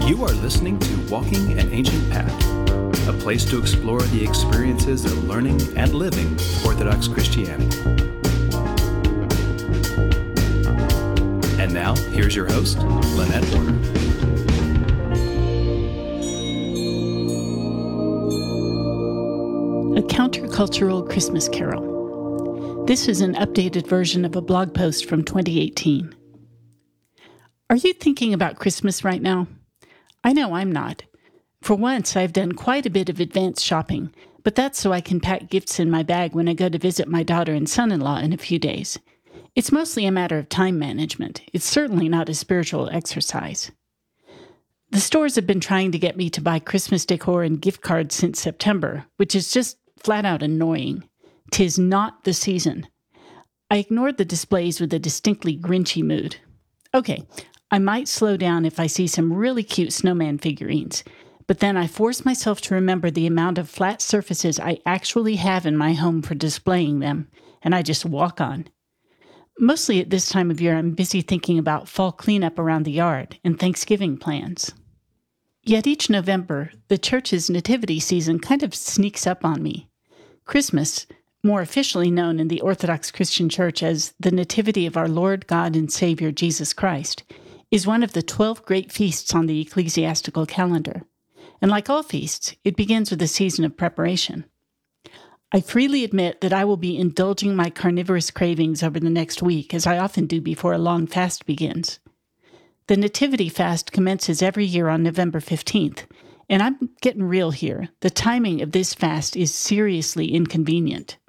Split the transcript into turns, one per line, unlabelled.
You are listening to Walking an Ancient Path, a place to explore the experiences of learning and living Orthodox Christianity. And now, here's your host, Lynette Warner.
A Countercultural Christmas Carol. This is an updated version of a blog post from 2018. Are you thinking about Christmas right now? I know I'm not. For once, I've done quite a bit of advanced shopping, but that's so I can pack gifts in my bag when I go to visit my daughter and son-in-law in a few days. It's mostly a matter of time management. It's certainly not a spiritual exercise. The stores have been trying to get me to buy Christmas decor and gift cards since September, which is just flat out annoying. 'Tis not the season. I ignored the displays with a distinctly Grinchy mood. Okay, I might slow down if I see some really cute snowman figurines, but then I force myself to remember the amount of flat surfaces I actually have in my home for displaying them, and I just walk on. Mostly at this time of year, I'm busy thinking about fall cleanup around the yard and Thanksgiving plans. Yet each November, the church's nativity season kind of sneaks up on me. Christmas, more officially known in the Orthodox Christian Church as the Nativity of our Lord God and Savior Jesus Christ, is one of the 12 great feasts on the ecclesiastical calendar. And like all feasts, it begins with a season of preparation. I freely admit that I will be indulging my carnivorous cravings over the next week, as I often do before a long fast begins. The Nativity fast commences every year on November 15th, and I'm getting real here. The timing of this fast is seriously inconvenient.